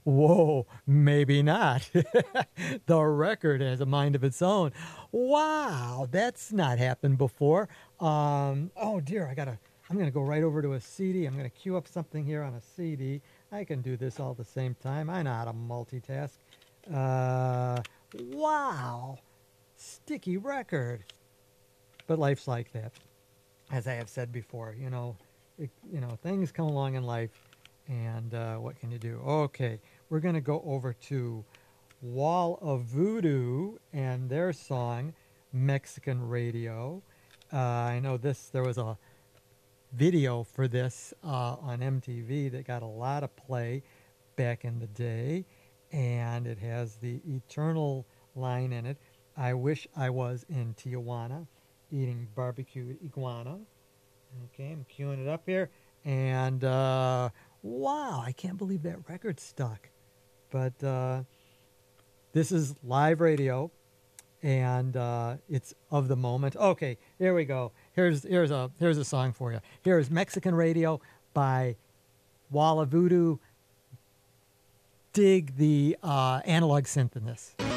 Whoa, maybe not. The record has a mind of its own. Wow, that's not happened before. Oh dear, I'm gonna go right over to a CD. I'm gonna queue up something here on a CD. I can do this all at the same time. I know how to multitask. Uh, wow, sticky record. But life's like that, as I have said before. Things come along in life, and what can you do? Okay, we're going to go over to Wall of Voodoo and their song Mexican Radio. I know there was a video for this on MTV that got a lot of play back in the day, and it has the eternal line in it. I wish I was in Tijuana eating barbecued iguana. Okay, I'm queuing it up here. And wow, I can't believe that record stuck. But this is live radio, and it's of the moment. Okay, here we go. Here's a song for you. Here's Mexican Radio by Walla Voodoo. Dig the analog synth in this.